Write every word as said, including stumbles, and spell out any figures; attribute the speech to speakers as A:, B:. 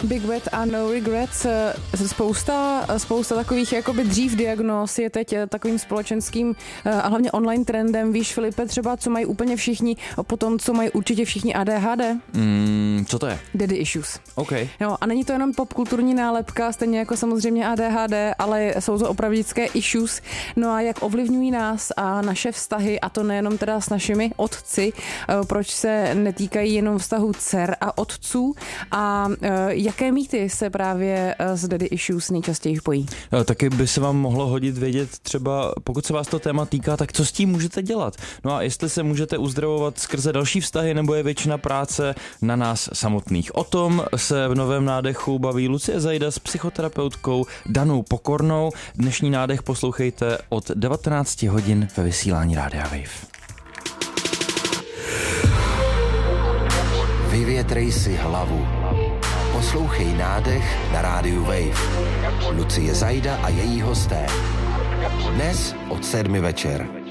A: Big Wet a No Regrets. Spousta, spousta takových jakoby dřív diagnóz je teď takovým společenským a hlavně online trendem. Víš, Filipe, třeba co mají úplně všichni, a potom co mají určitě všichni A D H D?
B: Mm, co to je?
A: Daddy issues.
B: Okay.
A: Jo, a není to jenom popkulturní nálepka, stejně jako samozřejmě A D H D, ale jsou to opravdické issues. No a jak ovlivňují nás a naše vztahy, a to nejenom teda s našimi otci, proč se netýkají jenom vztahu dcer a otců, a jaké mýty se právě z daddy issues nejčastěji pojí?
B: No, taky by se vám mohlo hodit vědět třeba, pokud se vás to téma týká, tak co s tím můžete dělat? No a jestli se můžete uzdravovat skrze další vztahy, nebo je většina práce na nás samotných. O tom se v Novém nádechu baví Lucie Zajda s psychoterapeutkou Danou Pokornou. Dnešní nádech poslouchejte od devatenáct hodin ve vysílání Rádia Wave.
C: Vyvětrej si hlavu. Poslouchej nádech na rádiu Wave. Lucie Zajda a její hosté. Dnes od sedmi večer.